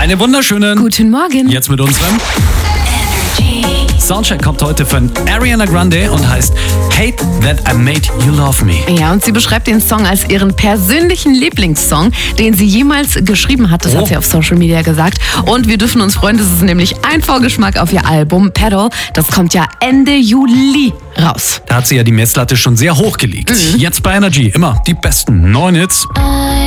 Einen wunderschönen Guten Morgen. Jetzt mit unserem Soundcheck kommt heute von Ariana Grande und heißt Hate That I Made You Love Me. Ja, und sie beschreibt den Song als ihren persönlichen Lieblingssong, den sie jemals geschrieben hat. Das hat sie auf Social Media gesagt. Und wir dürfen uns freuen, das ist nämlich ein Vorgeschmack auf ihr Album Pedal. Das kommt ja Ende Juli raus. Da hat sie ja die Messlatte schon sehr hoch gelegt. Jetzt bei Energy immer die besten neuen Hits.